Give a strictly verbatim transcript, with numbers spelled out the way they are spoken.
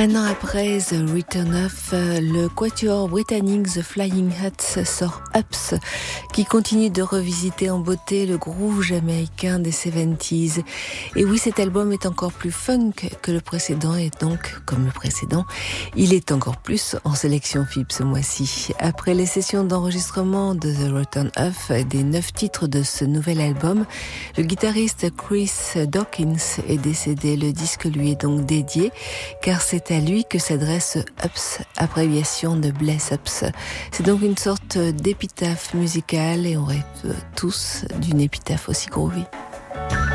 Un an après The Return of, le quatuor britannique The Flying Huts sort Ups, qui continue de revisiter en beauté le groove jamaïcain des soixante-dix. Et oui, cet album est encore plus funk que le précédent, et donc, comme le précédent, il est encore plus en sélection F I B ce mois-ci. Après les sessions d'enregistrement de The Return of, des neuf titres de ce nouvel album, le guitariste Chris Dawkins est décédé. Le disque lui est donc dédié, car c'est à lui que s'adresse Ups, abréviation de Bless Ups. C'est donc une sorte d'épitaphe musicale, et on rêve tous d'une épitaphe aussi groovy.